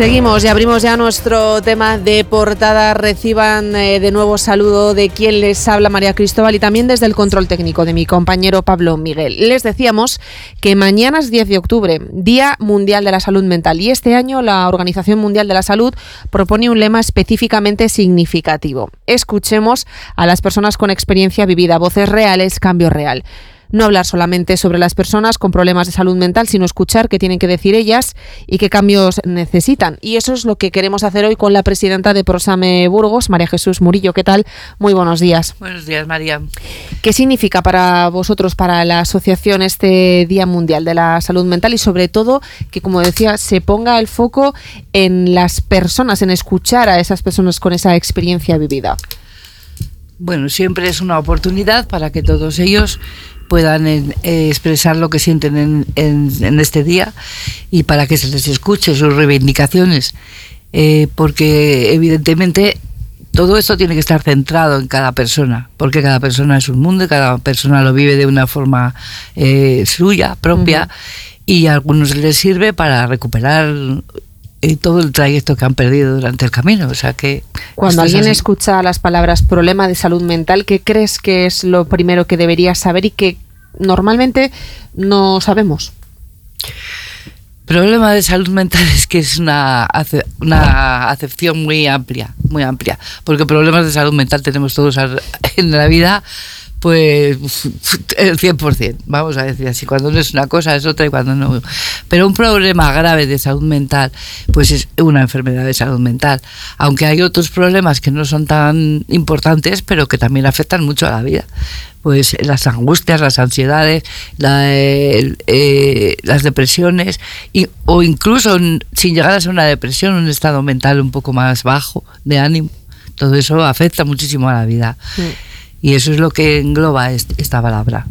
Seguimos y abrimos ya nuestro tema de portada. Reciban de nuevo saludo de quien les habla, María Cristóbal, y también desde el control técnico de mi compañero Pablo Miguel. Les decíamos que mañana es 10 de octubre, Día Mundial de la Salud Mental, y este año la Organización Mundial de la Salud propone un lema específicamente significativo. Escuchemos a las personas con experiencia vivida, voces reales, cambio real. No hablar solamente sobre las personas con problemas de salud mental, sino escuchar qué tienen que decir ellas y qué cambios necesitan. Y eso es lo que queremos hacer hoy con la presidenta de Prosame Burgos, María Jesús Murillo. ¿Qué tal? Muy buenos días. Buenos días, María. ¿Qué significa para vosotros, para la asociación, este Día Mundial de la Salud Mental? Y sobre todo, que como decía, se ponga el foco en las personas, en escuchar a esas personas con esa experiencia vivida. Bueno, siempre es una oportunidad para que todos ellos puedan expresar lo que sienten en este día y para que se les escuche sus reivindicaciones, porque evidentemente todo esto tiene que estar centrado en cada persona, porque cada persona es un mundo y cada persona lo vive de una forma suya, propia, y a algunos les sirve para recuperar todo el trayecto que han perdido durante el camino. O sea que cuando alguien escucha las palabras problema de salud mental, ¿qué crees que es lo primero que deberías saber y que normalmente no sabemos? Problema de salud mental es que es una acepción muy amplia, porque problemas de salud mental tenemos todos en la vida, pues el 100%, vamos a decir así. Cuando no es una cosa es otra y cuando no. Pero un problema grave de salud mental, pues es una enfermedad de salud mental. Aunque hay otros problemas que no son tan importantes, pero que también afectan mucho a la vida. Pues las angustias, las ansiedades, las depresiones, o incluso sin llegar a ser una depresión, un estado mental un poco más bajo de ánimo. Todo eso afecta muchísimo a la vida. Sí. Y eso es lo que engloba esta palabra.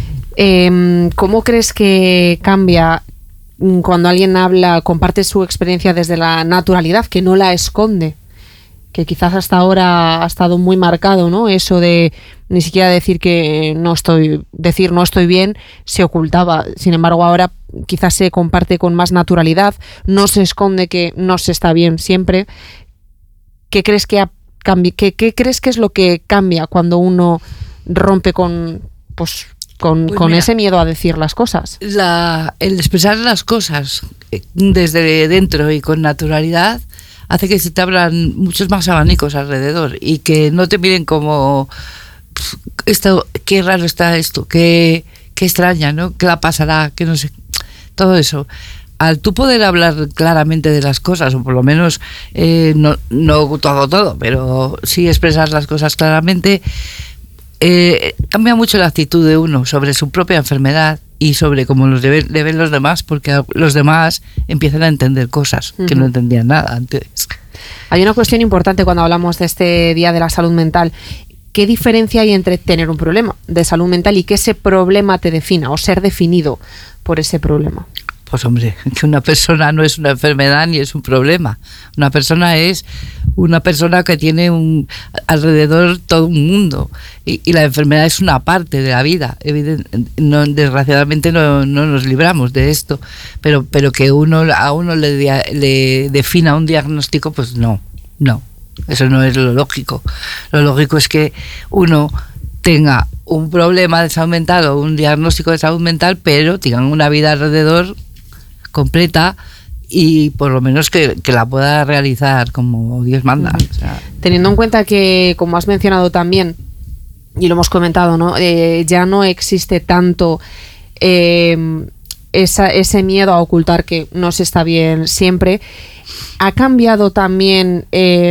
¿Cómo crees que cambia cuando alguien habla, comparte su experiencia desde la naturalidad, que no la esconde? Que quizás hasta ahora ha estado muy marcado, ¿no? Eso de ni siquiera decir no estoy bien, se ocultaba. Sin embargo, ahora quizás se comparte con más naturalidad, no se esconde que no se está bien siempre. ¿Qué crees que ¿Qué crees que es lo que cambia cuando uno rompe con ese miedo a decir las cosas? El expresar las cosas desde dentro y con naturalidad hace que se te abran muchos más abanicos alrededor y que no te miren como qué raro está esto, qué extraña, ¿no? ¿Qué la pasará? Que no sé, todo eso. Al tú poder hablar claramente de las cosas, o por lo menos no todo, pero sí expresar las cosas claramente, cambia mucho la actitud de uno sobre su propia enfermedad y sobre cómo le ven los demás, porque los demás empiezan a entender cosas que no entendían nada antes. Hay una cuestión importante cuando hablamos de este Día de la Salud Mental. ¿Qué diferencia hay entre tener un problema de salud mental y que ese problema te defina o ser definido por ese problema? Pues hombre, que una persona no es una enfermedad ni es un problema. Una persona es una persona que tiene alrededor todo un mundo y la enfermedad es una parte de la vida. Desgraciadamente no nos libramos de esto, pero que a uno le defina un diagnóstico, pues no. Eso no es lo lógico. Lo lógico es que uno tenga un problema de salud mental o un diagnóstico de salud mental, pero tengan una vida alrededor completa y por lo menos que la pueda realizar como Dios manda. O sea, teniendo en cuenta que, como has mencionado también, y lo hemos comentado, ¿no? Ya no existe tanto ese miedo a ocultar que no se está bien siempre. Ha cambiado también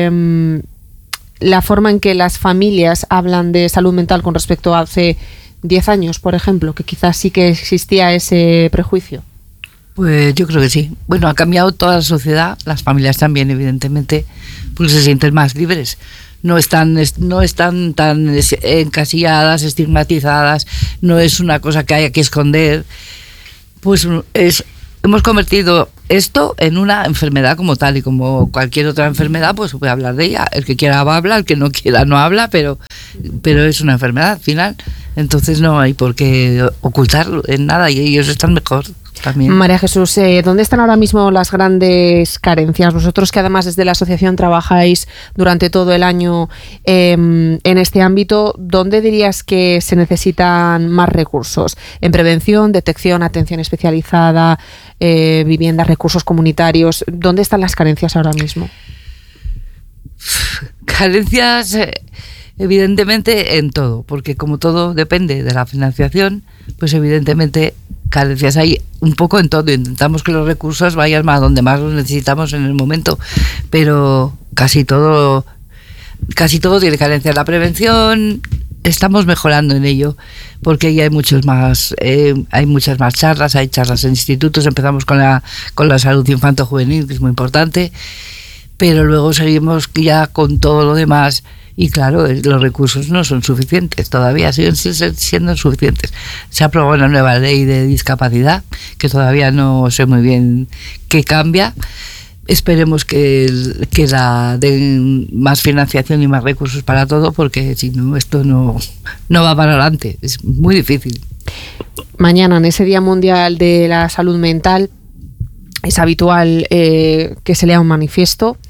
la forma en que las familias hablan de salud mental con respecto a hace 10 años, por ejemplo, que quizás sí que existía ese prejuicio. Pues yo creo que sí. Bueno, ha cambiado toda la sociedad, las familias también, evidentemente, pues se sienten más libres. No están tan encasilladas, estigmatizadas, no es una cosa que haya que esconder. Pues hemos convertido esto en una enfermedad como tal, y como cualquier otra enfermedad, pues se puede hablar de ella. El que quiera habla, el que no quiera no habla, pero es una enfermedad al final. Entonces no hay por qué ocultarlo en nada y ellos están mejor. también. María Jesús, ¿dónde están ahora mismo las grandes carencias? Vosotros que además desde la asociación trabajáis durante todo el año en este ámbito, ¿dónde dirías que se necesitan más recursos? ¿En prevención, detección, atención especializada, vivienda, recursos comunitarios? ¿Dónde están las carencias ahora mismo? Carencias, evidentemente, en todo, porque como todo depende de la financiación, pues evidentemente carencias hay un poco en todo. Intentamos que los recursos vayan a donde más los necesitamos en el momento, pero casi todo tiene carencias. La prevención estamos mejorando en ello, porque ahí hay muchas más charlas, hay charlas en institutos. Empezamos con la salud infanto-juvenil, que es muy importante, pero luego seguimos ya con todo lo demás. Y claro, los recursos no son suficientes, todavía siguen siendo insuficientes. Se ha aprobado una nueva ley de discapacidad, que todavía no sé muy bien qué cambia. Esperemos que la den más financiación y más recursos para todo, porque si no, esto no va para adelante. Es muy difícil. Mañana, en ese Día Mundial de la Salud Mental, es habitual que se lea un manifiesto.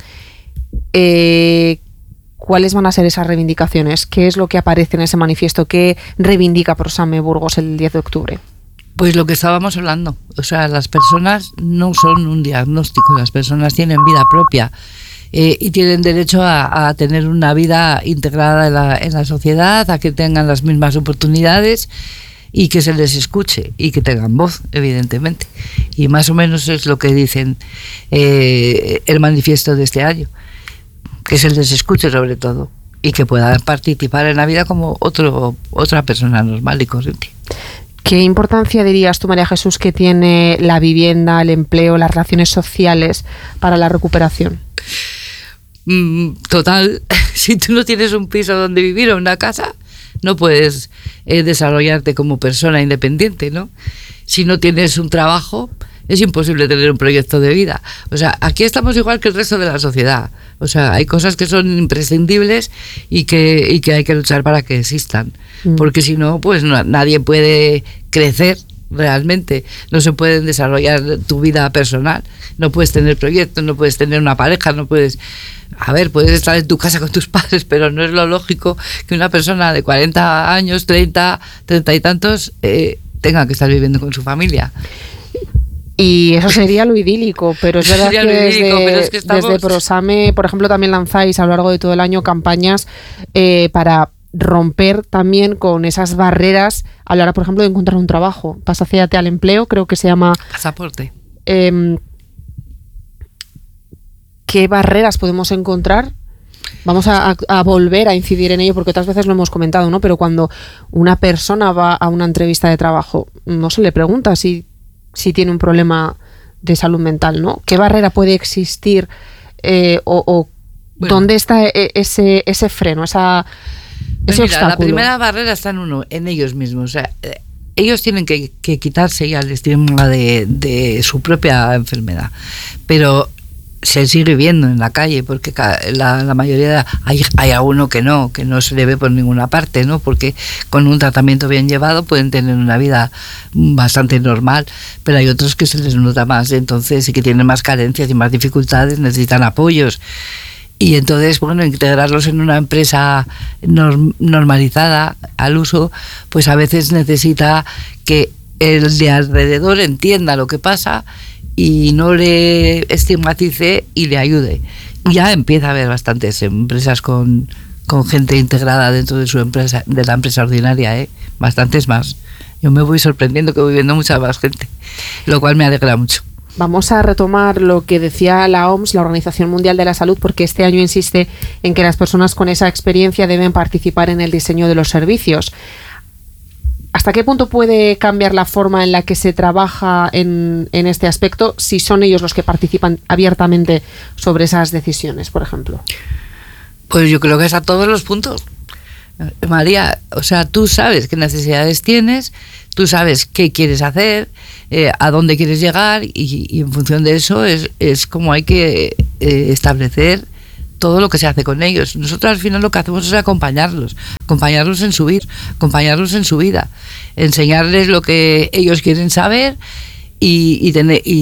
¿Cuáles van a ser esas reivindicaciones? ¿Qué es lo que aparece en ese manifiesto? ¿Qué reivindica Prosame Burgos el 10 de octubre? Pues lo que estábamos hablando. O sea, las personas no son un diagnóstico, las personas tienen vida propia y tienen derecho a tener una vida integrada en la sociedad, a que tengan las mismas oportunidades y que se les escuche y que tengan voz, evidentemente. Y más o menos es lo que dicen el manifiesto de este año. Que se les escuche sobre todo y que puedan participar en la vida como otra persona normal y corriente. ¿Qué importancia dirías tú, María Jesús, que tiene la vivienda, el empleo, las relaciones sociales para la recuperación? Total, si tú no tienes un piso donde vivir o una casa, no puedes desarrollarte como persona independiente, ¿no? Si no tienes un trabajo, es imposible tener un proyecto de vida. O sea, aquí estamos igual que el resto de la sociedad. O sea, hay cosas que son imprescindibles y que hay que luchar para que existan. Porque si no, pues nadie puede crecer realmente. No se puede desarrollar tu vida personal. No puedes tener proyectos, no puedes tener una pareja, no puedes... A ver, puedes estar en tu casa con tus padres, pero no es lo lógico que una persona de 40 años, 30 y tantos, tenga que estar viviendo con su familia. Y eso sería lo idílico, pero es verdad que desde Prosame, por ejemplo, también lanzáis a lo largo de todo el año campañas para romper también con esas barreras a la hora, por ejemplo, de encontrar un trabajo. Pasacéate al empleo, creo que se llama... Pasaporte. ¿Qué barreras podemos encontrar? Vamos a volver a incidir en ello, porque otras veces lo hemos comentado, ¿no? Pero cuando una persona va a una entrevista de trabajo, no se le pregunta si tiene un problema de salud mental, ¿no? ¿Qué barrera puede existir bueno, dónde está ese freno, ese obstáculo? La primera barrera está en ellos mismos. O sea, ellos tienen que quitarse ya el estigma de su propia enfermedad, pero se sigue viendo en la calle, porque la mayoría hay alguno que no se le ve por ninguna parte, ¿no? Porque con un tratamiento bien llevado pueden tener una vida bastante normal, pero hay otros que se les nota más, entonces, y que tienen más carencias y más dificultades, necesitan apoyos. Y entonces, bueno, integrarlos en una empresa normalizada al uso, pues a veces necesita que el de alrededor entienda lo que pasa y no le estigmatice y le ayude. Ya empieza a haber bastantes empresas con gente integrada dentro de su empresa, de la empresa ordinaria, bastantes más. Yo me voy sorprendiendo que voy viendo mucha más gente, lo cual me alegra mucho. Vamos a retomar lo que decía la OMS, la Organización Mundial de la Salud, porque este año insiste en que las personas con esa experiencia deben participar en el diseño de los servicios. ¿Hasta qué punto puede cambiar la forma en la que se trabaja en este aspecto si son ellos los que participan abiertamente sobre esas decisiones, por ejemplo? Pues yo creo que es a todos los puntos. María, o sea, tú sabes qué necesidades tienes, tú sabes qué quieres hacer, a dónde quieres llegar y en función de eso es como hay que establecer todo lo que se hace con ellos. Nosotros al final lo que hacemos es acompañarlos en su vida, enseñarles lo que ellos quieren saber y